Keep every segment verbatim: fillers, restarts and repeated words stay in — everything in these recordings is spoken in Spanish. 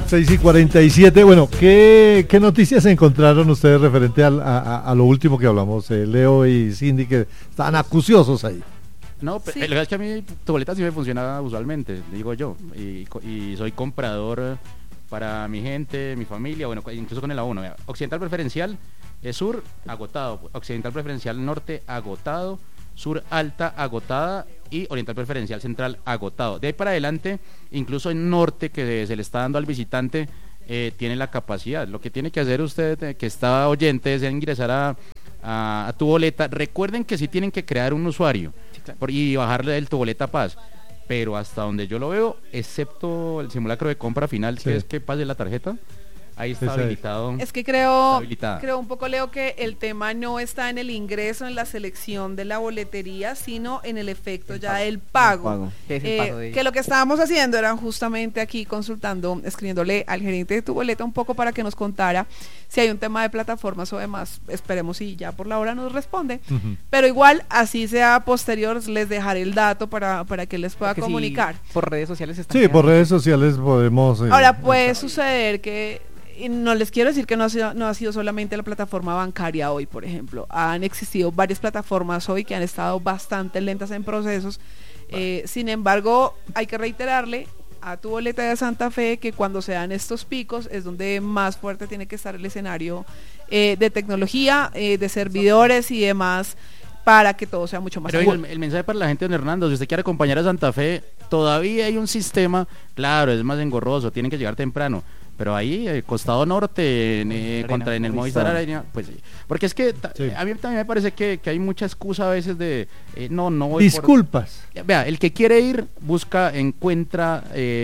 seis y cuarenta y siete. Bueno, ¿qué, qué noticias encontraron ustedes referente al, a, a lo último que hablamos? Eh, Leo y Cindy, que estaban acuciosos ahí. No, sí. La verdad es que a mí tu boleta sí me funciona usualmente, digo yo, y, y soy comprador para mi gente, mi familia, bueno, incluso con el A uno. Occidental preferencial, eh, sur, agotado. Occidental preferencial norte, agotado. Sur alta, agotada. Y oriental preferencial central, agotado. De ahí para adelante, incluso en norte, que se le está dando al visitante, eh, tiene la capacidad. Lo que tiene que hacer usted, eh, que está oyente, es ingresar a, a, a tu boleta. Recuerden que sí tienen que crear un usuario, sí, claro, por, y bajarle el tu boleta Paz. Pero hasta donde yo lo veo, excepto el simulacro de compra final, sí, que es que pase la tarjeta, ahí está sí, habilitado. Es que creo, creo un poco, Leo, que el tema no está en el ingreso, en la selección de la boletería, sino en el efecto el ya pago, del pago. pago. ¿Qué es el eh, pago de que lo que estábamos haciendo era justamente aquí consultando, escribiéndole al gerente de tu boleta un poco para que nos contara si hay un tema de plataformas o demás. Esperemos si ya por la hora nos responde. Uh-huh. Pero igual, así sea posterior, les dejaré el dato para, para que les pueda Porque comunicar. Si por redes sociales están Sí, por redes sociales podemos... Eh, Ahora, puede suceder que... Y no les quiero decir que no ha, sido, no ha sido solamente la plataforma bancaria hoy, por ejemplo. Han existido varias plataformas hoy que han estado bastante lentas en procesos. Eh, sin embargo, hay que reiterarle a tu boleta de Santa Fe que cuando se dan estos picos es donde más fuerte tiene que estar el escenario eh, de tecnología, eh, de servidores y demás, para que todo sea mucho más Pero el, el mensaje para la gente, don Hernando, si usted quiere acompañar a Santa Fe, todavía hay un sistema, claro, es más engorroso, tienen que llegar temprano. Pero ahí, el costado norte, en, eh, Arena, contra en el Movistar Arena, pues porque es que sí. a mí también me parece que, que hay mucha excusa a veces de, eh, no, no voy disculpas. Por... Vea, el que quiere ir, busca, encuentra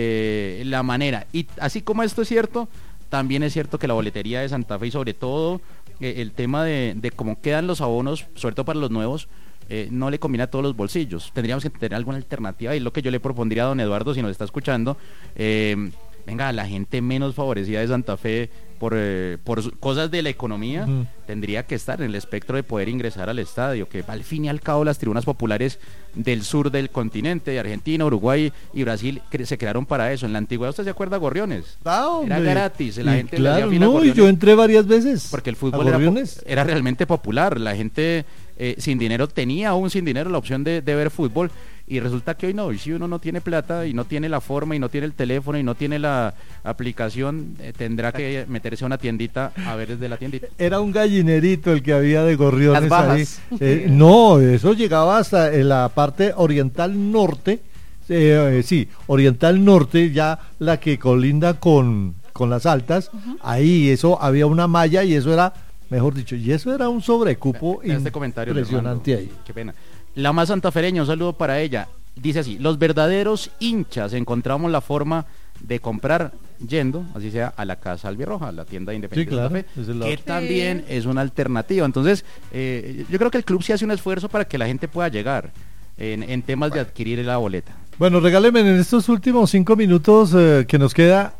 eh, la manera. Y así como esto es cierto, también es cierto que la boletería de Santa Fe y sobre todo eh, el tema de, de cómo quedan los abonos, sobre todo para los nuevos, eh, no le combina a todos los bolsillos. Tendríamos que tener alguna alternativa y lo que yo le propondría a don Eduardo, si nos está escuchando, eh, venga, la gente menos favorecida de Santa Fe por, eh, por cosas de la economía, uh-huh, tendría que estar en el espectro de poder ingresar al estadio, que al fin y al cabo las tribunas populares del sur del continente, de Argentina, Uruguay y Brasil, cre- se crearon para eso. En la antigüedad, ¿usted se acuerda Gorriones? Ah, era gratis, la y gente claro, le no, y yo entré varias veces. Porque el fútbol era, era realmente popular, la gente eh, sin dinero tenía aún sin dinero la opción de, de ver fútbol. Y resulta que hoy no, y si uno no tiene plata y no tiene la forma y no tiene el teléfono y no tiene la aplicación, eh, tendrá que meterse a una tiendita a ver desde la tiendita. Era un gallinerito el que había de Gorriones ahí. Eh, no, eso llegaba hasta en la parte oriental norte, eh, eh, sí, oriental norte, ya la que colinda con, con las altas, uh-huh, ahí eso había una malla y eso era, mejor dicho, y eso era un sobrecupo este comentario, impresionante ahí. Qué pena. La más santafereña, un saludo para ella. Dice así: los verdaderos hinchas encontramos la forma de comprar yendo, así sea, a la Casa Albirroja, a la tienda de Independiente, sí, claro, de Santa Fe, que sí, también es una alternativa. Entonces, eh, yo creo que el club sí hace un esfuerzo para que la gente pueda llegar en, en temas bueno. de adquirir la boleta. Bueno, regáleme en estos últimos cinco minutos eh, que nos queda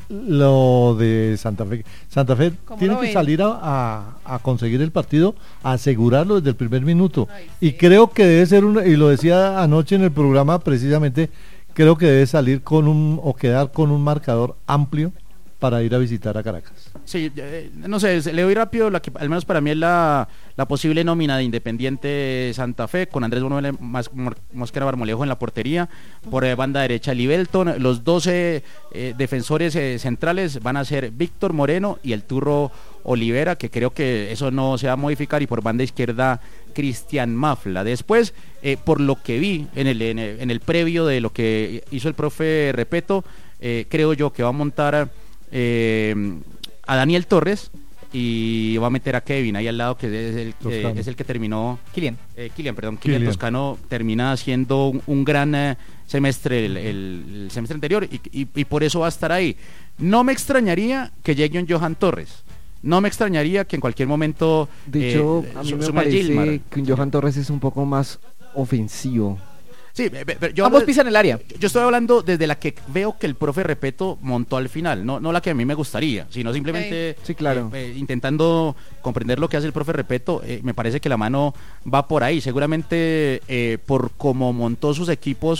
lo de Santa Fe. Santa Fe tiene que ven? salir a, a, a conseguir el partido, a asegurarlo desde el primer minuto. Ay, sí. Y creo que debe ser un, y lo decía anoche en el programa precisamente, creo que debe salir con un, o quedar con un marcador amplio para ir a visitar a Caracas. Sí, eh, no sé, le doy rápido, la que, al menos para mí es la, la posible nómina de Independiente Santa Fe, con Andrés Manuel Mosquera Marmolejo en la portería, por eh, banda derecha Libelton, los doce eh, defensores eh, centrales van a ser Víctor Moreno y el Turro Olivera, que creo que eso no se va a modificar, y por banda izquierda Cristian Mafla. Después, eh, por lo que vi en el, en el, en el previo de lo que hizo el profe Repeto, eh, creo yo que va a montar Eh, a Daniel Torres y va a meter a Kevin ahí al lado, que es el, eh, es el que terminó Kilian, eh, Kilian, perdón, Kilian Toscano termina haciendo un, un gran eh, semestre el, el, el semestre anterior y, y, y por eso va a estar ahí. No me extrañaría que llegue un Johan Torres, no me extrañaría que en cualquier momento de hecho eh, a mí me parece que un Johan Torres es un poco más ofensivo. Sí, pero yo ambos pisan el área. Yo estoy hablando desde la que veo que el profe Repeto montó al final, no, no la que a mí me gustaría, sino simplemente sí, claro. eh, eh, intentando comprender lo que hace el profe Repeto. Eh, me parece que la mano va por ahí, seguramente eh, por cómo montó sus equipos,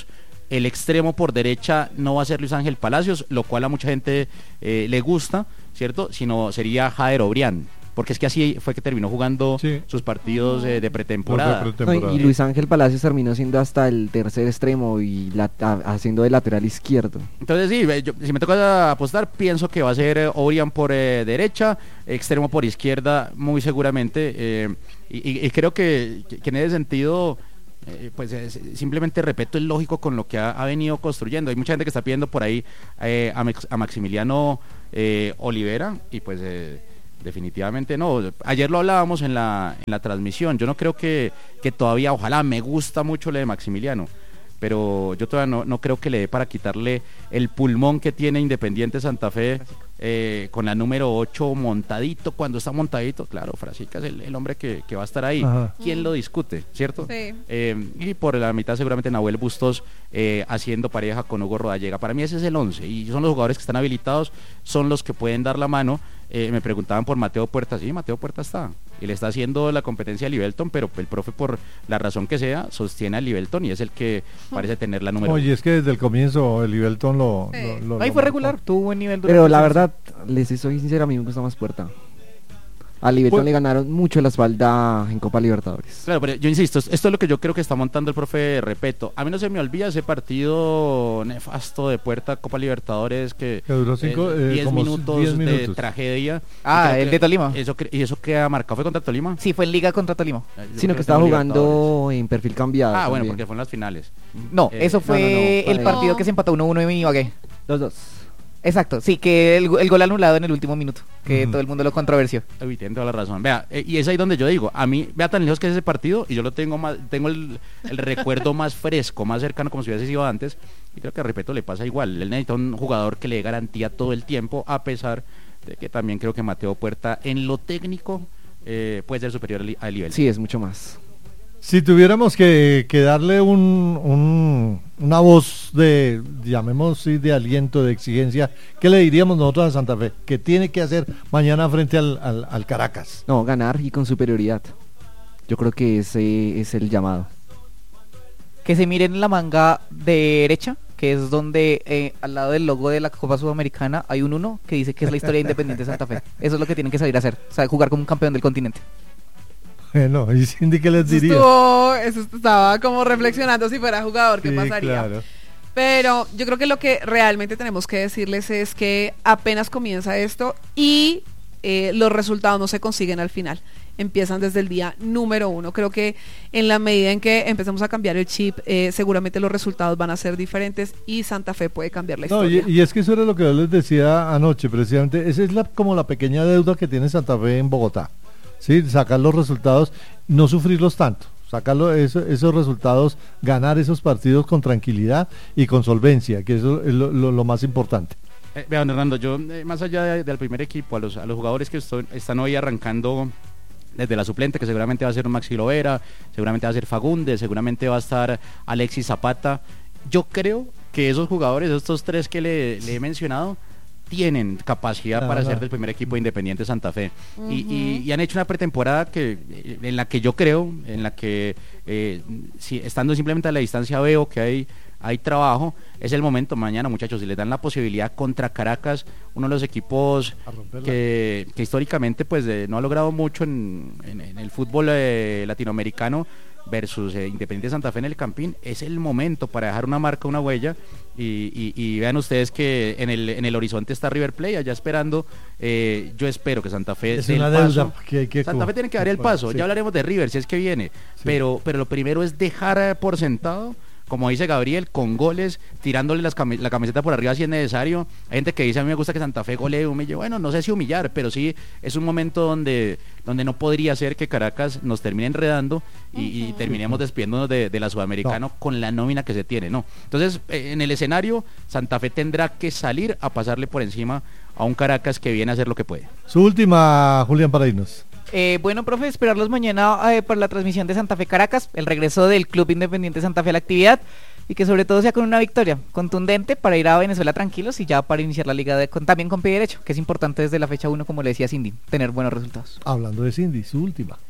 el extremo por derecha no va a ser Luis Ángel Palacios, lo cual a mucha gente eh, le gusta, ¿cierto? Sino sería Jader Obrián, porque es que así fue que terminó jugando sí. sus partidos eh, de pretemporada. De pretemporada. No, y Luis Ángel Palacios terminó siendo hasta el tercer extremo y la, a, haciendo de lateral izquierdo. Entonces sí, yo, si me toca apostar, pienso que va a ser eh, Obrián por eh, derecha, extremo por izquierda, muy seguramente, eh, y, y creo que, que en ese sentido... Eh, pues eh, simplemente repito, es lógico con lo que ha, ha venido construyendo. Hay mucha gente que está pidiendo por ahí eh, a, Max, a Maximiliano eh, Olivera y pues eh, definitivamente no. Ayer lo hablábamos en la, en la transmisión. Yo no creo que, que todavía, ojalá, me gusta mucho lo de Maximiliano, pero yo todavía no, no creo que le dé para quitarle el pulmón que tiene Independiente Santa Fe eh, con la número ocho montadito. Cuando está montadito, claro, Frasica es el, el hombre que, que va a estar ahí. Ajá. ¿Quién lo discute, cierto? Sí. Eh, y por la mitad seguramente Nahuel Bustos eh, haciendo pareja con Hugo Rodallega. Para mí ese es el once y son los jugadores que están habilitados, son los que pueden dar la mano. Eh, me preguntaban por Mateo Puerta, sí, Mateo Puerta está y le está haciendo la competencia a Livelton, pero el profe, por la razón que sea, sostiene a Livelton y es el que parece tener la número. Oye, es que desde el comienzo el Livelton lo, sí. lo, lo ahí lo fue marcó. regular, tuvo buen nivel. Pero la verdad, les soy sincera, a mí me gusta más Puerta. A Livelton pues, le ganaron mucho la espalda en Copa Libertadores. Claro, pero yo insisto, esto es lo que yo creo que está montando el profe Repeto. A mí no se me olvida ese partido nefasto de Puerta Copa Libertadores que, que duró cinco, eh, eh, diez, como minutos diez de minutos tragedia. Ah, el que, de Tolima. Eso, ¿Y eso queda marcado? ¿Fue contra Tolima? Sí, fue en Liga contra Tolima. Yo Sino que estaba jugando en perfil cambiado. Ah, también. bueno, porque fue en las finales. No, eh, eso fue no, no, no, el partido que se empató uno uno en Ibagué. Dos dos. Exacto, sí, que el, el gol anulado en el último minuto, que uh-huh. todo el mundo lo controversió. Uy, tiene toda la razón. Vea, eh, y es ahí donde yo digo, a mí, vea tan lejos que es ese partido, y yo lo tengo más, tengo el, el recuerdo más fresco, más cercano, como si hubiese sido antes, y creo que a Repeto le pasa igual. Él necesita un jugador que le dé garantía todo el tiempo, a pesar de que también creo que Mateo Puerta, en lo técnico, eh, puede ser superior al nivel. Sí, es mucho más. Si tuviéramos que, que darle un, un, una voz de, llamemos de aliento, de exigencia, ¿qué le diríamos nosotros a Santa Fe? ¿Qué tiene que hacer mañana frente al, al, al Caracas? No, ganar y con superioridad. Yo creo que ese es el llamado. Que se miren la manga derecha, que es donde eh, al lado del logo de la Copa Sudamericana hay un uno que dice que es la historia de Independiente Santa Fe. Eso es lo que tienen que salir a hacer, o sea, jugar como un campeón del continente. Bueno, ¿y Cindy qué les diría? Eso, estuvo, eso estaba como reflexionando si fuera jugador, ¿qué sí, pasaría? Claro. Pero yo creo que lo que realmente tenemos que decirles es que apenas comienza esto y eh, los resultados no se consiguen al final. Empiezan desde el día número uno. Creo que en la medida en que empecemos a cambiar el chip, eh, seguramente los resultados van a ser diferentes y Santa Fe puede cambiar la no, historia. Y, y es que eso era lo que yo les decía anoche, precisamente. Esa es la, como la pequeña deuda que tiene Santa Fe en Bogotá. Sí, sacar los resultados, no sufrirlos tanto, sacar eso, esos resultados, ganar esos partidos con tranquilidad y con solvencia, que eso es lo, lo, lo más importante. Eh, vean, Hernando, yo eh, más allá de, del primer equipo, a los, a los jugadores que estoy, están hoy arrancando desde la suplente, que seguramente va a ser Maxi Lovera, seguramente va a ser Fagundes, seguramente va a estar Alexis Zapata, yo creo que esos jugadores, estos tres que le, le he mencionado, tienen capacidad para ser del primer equipo de Independiente Santa Fe. Uh-huh. y, y, y han hecho una pretemporada que en la que yo creo, en la que eh, si, estando simplemente a la distancia veo que hay, hay trabajo. Es el momento mañana, muchachos, si les dan la posibilidad contra Caracas, uno de los equipos que, que históricamente pues eh, no ha logrado mucho en, en, en el fútbol eh, latinoamericano, versus eh, Independiente Santa Fe en el Campín, es el momento para dejar una marca, una huella, y, y, y vean ustedes que en el, en el horizonte está River Plate allá esperando. eh, yo espero que Santa Fe es dé una el deuda paso. que hay que Santa Fe tiene que dar el paso, sí. Ya hablaremos de River si es que viene, sí. pero, pero lo primero es dejar por sentado, como dice Gabriel, con goles, tirándole las cami- la camiseta por arriba si es necesario. Hay gente que dice, a mí me gusta que Santa Fe golee, humille. Bueno, no sé si humillar, pero sí es un momento donde, donde no podría ser que Caracas nos termine enredando y, uh-huh. y terminemos despidiéndonos de, de la Sudamericana no. con la nómina que se tiene, ¿no? Entonces, eh, en el escenario, Santa Fe tendrá que salir a pasarle por encima a un Caracas que viene a hacer lo que puede. Su última, Julián, para irnos. Eh, bueno, profe, esperarlos mañana eh, para la transmisión de Santa Fe Caracas, el regreso del Club Independiente Santa Fe a la actividad, y que sobre todo sea con una victoria contundente para ir a Venezuela tranquilos y ya para iniciar la liga de, con, también con pie derecho, que es importante desde la fecha uno, como le decía Cindy, tener buenos resultados. Hablando de Cindy, su última.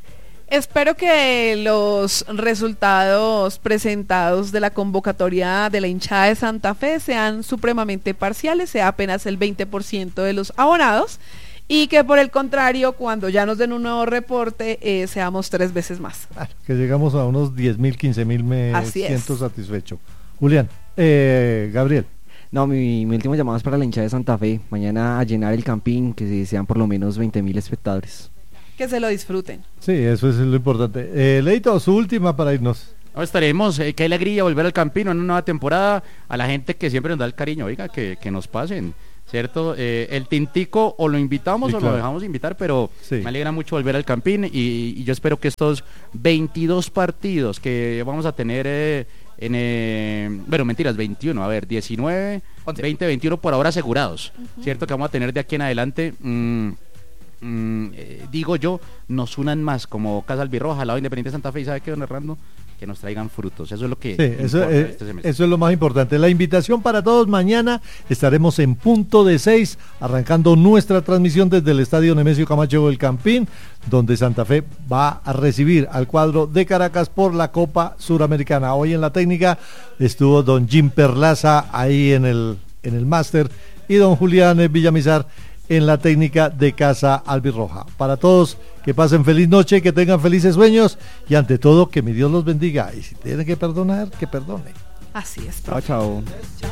Espero que los resultados presentados de la convocatoria de la hinchada de Santa Fe sean supremamente parciales, sea apenas el veinte por ciento de los abonados, y que por el contrario, cuando ya nos den un nuevo reporte, eh, seamos tres veces más. Claro, que llegamos a unos diez mil, quince mil, me Así siento es. satisfecho. Julián, eh, Gabriel. No, mi, mi último llamado es para la hinchada de Santa Fe. Mañana a llenar el Campín, que sean por lo menos veinte mil espectadores. Que se lo disfruten. Sí, eso es lo importante. Eh, Leito, su última para irnos. No, estaremos, eh, qué alegría volver al Campín en una nueva temporada. A la gente que siempre nos da el cariño, oiga, que, que nos pasen, ¿cierto? Eh, el tintico o lo invitamos sí, o claro. lo dejamos invitar, pero sí. me alegra mucho volver al Campín y, y yo espero que estos veintidós partidos que vamos a tener... Eh, En, eh, bueno, mentiras, veintiuno, a ver, diecinueve, veinte, veintiuno por ahora asegurados, uh-huh. ¿cierto? Que vamos a tener de aquí en adelante, mmm, mmm, eh, digo yo, nos unan más como Casa Albirroja, al lado Independiente Santa Fe, y ¿sabe qué, don Hernando? Que nos traigan frutos, eso es lo que sí, eso, eh, este eso es lo más importante. La invitación para todos, mañana estaremos en punto de seis, arrancando nuestra transmisión desde el Estadio Nemesio Camacho del Campín, donde Santa Fe va a recibir al cuadro de Caracas por la Copa Suramericana. Hoy en la técnica estuvo don Jim Perlaza ahí en el, en el máster, y don Julián Villamizar en la técnica de Casa Albirroja. Para todos, que pasen feliz noche, que tengan felices sueños y ante todo que mi Dios los bendiga, y si tienen que perdonar, que perdonen. Así es, profe. Chao, chao.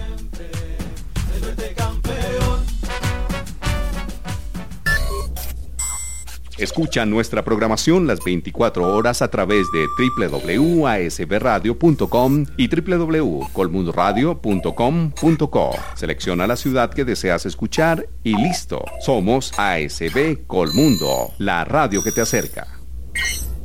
Escucha nuestra programación las veinticuatro horas a través de doble u doble u doble u punto a s b radio punto com y doble u doble u doble u punto colmundoradio punto com punto co. Selecciona la ciudad que deseas escuchar y listo. Somos A S B Colmundo, la radio que te acerca.